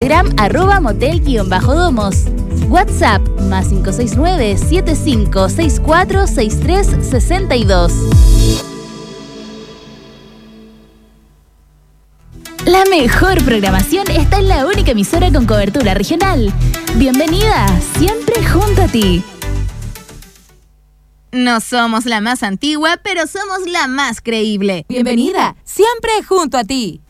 Instagram @motel_domos. WhatsApp +569 7564 6362. La mejor programación está en la única emisora con cobertura regional. Bienvenida, siempre junto a ti. No somos la más antigua, pero somos la más creíble. Bienvenida, siempre junto a ti.